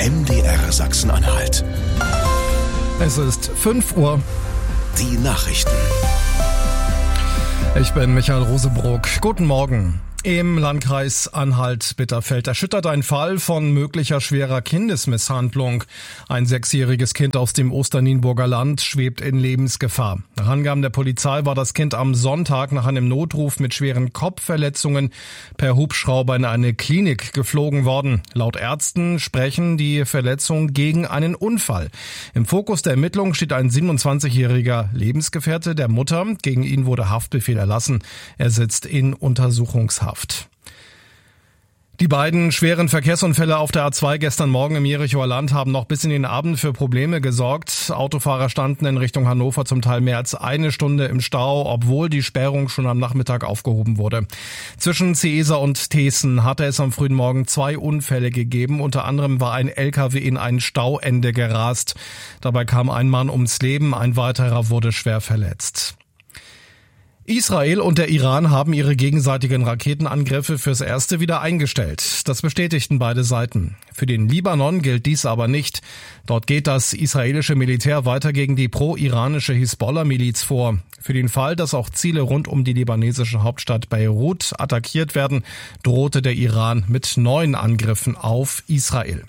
MDR Sachsen-Anhalt. Es ist 5 Uhr. Die Nachrichten. Ich bin Michael Rosebrock. Guten Morgen. Im Landkreis Anhalt-Bitterfeld erschüttert ein Fall von möglicher schwerer Kindesmisshandlung. Ein 6-jähriges Kind aus dem Osternienburger Land schwebt in Lebensgefahr. Nach Angaben der Polizei war das Kind am Sonntag nach einem Notruf mit schweren Kopfverletzungen per Hubschrauber in eine Klinik geflogen worden. Laut Ärzten sprechen die Verletzungen gegen einen Unfall. Im Fokus der Ermittlungen steht ein 27-jähriger Lebensgefährte der Mutter. Gegen ihn wurde Haftbefehl erlassen. Er sitzt in Untersuchungshaft. Die beiden schweren Verkehrsunfälle auf der A2 gestern Morgen im Jerichoer Land haben noch bis in den Abend für Probleme gesorgt. Autofahrer standen in Richtung Hannover zum Teil mehr als eine Stunde im Stau, obwohl die Sperrung schon am Nachmittag aufgehoben wurde. Zwischen Ciesa und Thesen hatte es am frühen Morgen 2 Unfälle gegeben. Unter anderem war ein LKW in ein Stauende gerast. Dabei kam ein Mann ums Leben, ein weiterer wurde schwer verletzt. Israel und der Iran haben ihre gegenseitigen Raketenangriffe fürs Erste wieder eingestellt. Das bestätigten beide Seiten. Für den Libanon gilt dies aber nicht. Dort geht das israelische Militär weiter gegen die pro-iranische Hisbollah-Miliz vor. Für den Fall, dass auch Ziele rund um die libanesische Hauptstadt Beirut attackiert werden, drohte der Iran mit neuen Angriffen auf Israel.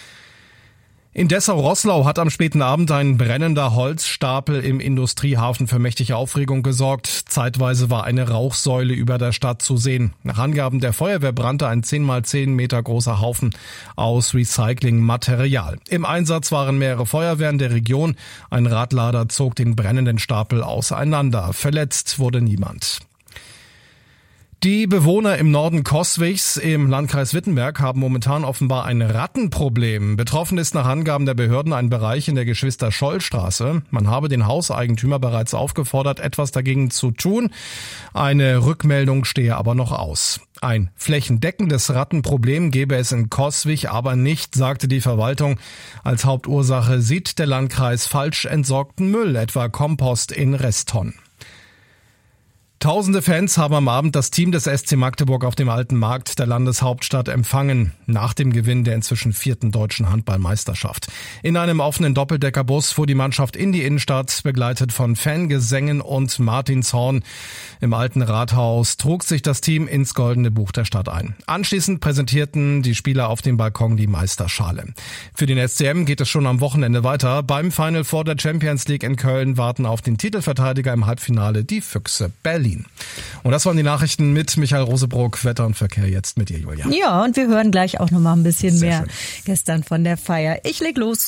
In Dessau-Roßlau hat am späten Abend ein brennender Holzstapel im Industriehafen für mächtige Aufregung gesorgt. Zeitweise war eine Rauchsäule über der Stadt zu sehen. Nach Angaben der Feuerwehr brannte ein 10 mal 10 Meter großer Haufen aus Recyclingmaterial. Im Einsatz waren mehrere Feuerwehren der Region. Ein Radlader zog den brennenden Stapel auseinander. Verletzt wurde niemand. Die Bewohner im Norden Coswigs im Landkreis Wittenberg haben momentan offenbar ein Rattenproblem. Betroffen ist nach Angaben der Behörden ein Bereich in der Geschwister-Scholl-Straße. Man habe den Hauseigentümer bereits aufgefordert, etwas dagegen zu tun. Eine Rückmeldung stehe aber noch aus. Ein flächendeckendes Rattenproblem gebe es in Coswig aber nicht, sagte die Verwaltung. Als Hauptursache sieht der Landkreis falsch entsorgten Müll, etwa Kompost in Resttonnen. Tausende Fans haben am Abend das Team des SC Magdeburg auf dem Alten Markt der Landeshauptstadt empfangen, nach dem Gewinn der inzwischen 4. deutschen Handballmeisterschaft. In einem offenen Doppeldeckerbus fuhr die Mannschaft in die Innenstadt, begleitet von Fangesängen und Martinshorn. Im Alten Rathaus trug sich das Team ins Goldene Buch der Stadt ein. Anschließend präsentierten die Spieler auf dem Balkon die Meisterschale. Für den SCM geht es schon am Wochenende weiter. Beim Final Four der Champions League in Köln warten auf den Titelverteidiger im Halbfinale die Füchse Berlin. Und das waren die Nachrichten mit Michael Rosebrock. Wetter und Verkehr jetzt mit dir, Julia. Ja, und wir hören gleich auch noch mal ein bisschen Sehr mehr schön. Gestern von der Feier. Ich leg los.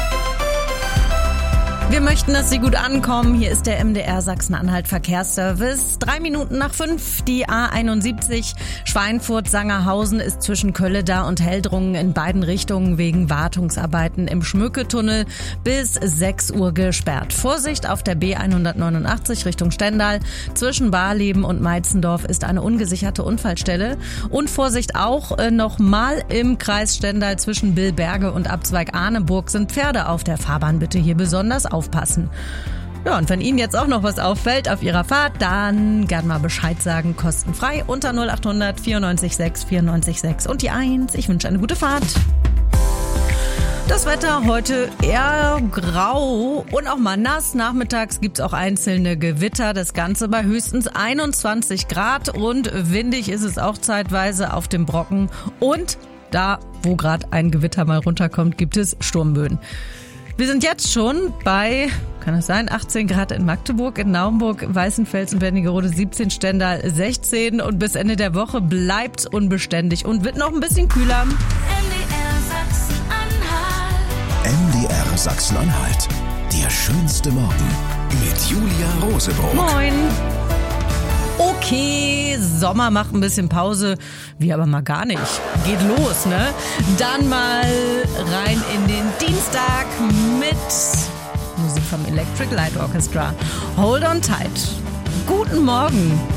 Wir möchten, dass Sie gut ankommen. Hier ist der MDR Sachsen-Anhalt Verkehrsservice. 3 Minuten nach 5, die A71 Schweinfurt-Sangerhausen ist zwischen Kölledar und Heldrungen in beiden Richtungen wegen Wartungsarbeiten im Schmücketunnel bis 6 Uhr gesperrt. Vorsicht auf der B189 Richtung Stendal. Zwischen Barleben und Meitzendorf ist eine ungesicherte Unfallstelle. Und Vorsicht auch nochmal im Kreis Stendal zwischen Billberge und Abzweig Arneburg sind Pferde auf der Fahrbahn. Bitte hier besonders aufpassen. Ja, und wenn Ihnen jetzt auch noch was auffällt auf Ihrer Fahrt, dann gern mal Bescheid sagen, kostenfrei unter 0800 94 6 94 6 und die 1. Ich wünsche eine gute Fahrt. Das Wetter heute eher grau und auch mal nass. Nachmittags gibt's auch einzelne Gewitter. Das Ganze bei höchstens 21 Grad und windig ist es auch zeitweise auf dem Brocken. Und da, wo gerade ein Gewitter mal runterkommt, gibt es Sturmböen. Wir sind jetzt schon bei, kann es sein, 18 Grad in Magdeburg, in Naumburg, Weißenfels und Wernigerode 17, Stendal 16 und bis Ende der Woche bleibt's unbeständig und wird noch ein bisschen kühler. MDR Sachsen-Anhalt. Der schönste Morgen mit Julia Rosebrock. Moin! Okay, Sommer macht ein bisschen Pause, wir aber mal gar nicht. Geht los, ne? Dann mal rein in den Dienstag mit Musik vom Electric Light Orchestra. Hold on tight. Guten Morgen.